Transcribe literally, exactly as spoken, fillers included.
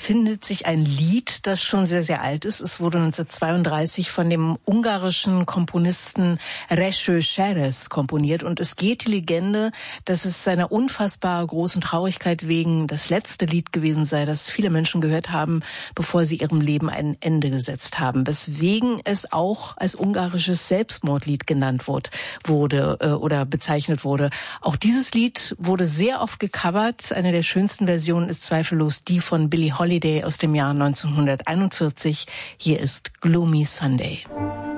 findet sich ein Lied, das schon sehr, sehr alt ist. Es wurde neunzehnhundertzweiunddreißig von dem ungarischen Komponisten Rezső Seress komponiert. Und es geht die Legende, dass es seiner unfassbar großen Traurigkeit wegen das letzte Lied gewesen sei, das viele Menschen gehört haben, bevor sie ihrem Leben ein Ende gesetzt haben. Weswegen es auch als ungarisches Selbstmordlied genannt wurde, wurde äh, oder bezeichnet wurde. Auch dieses Lied wurde sehr oft gecovert. Eine der schönsten Versionen ist zweifellos die von Billie Holiday aus dem Jahr neunzehnhunderteinundvierzig. Hier ist Gloomy Sunday.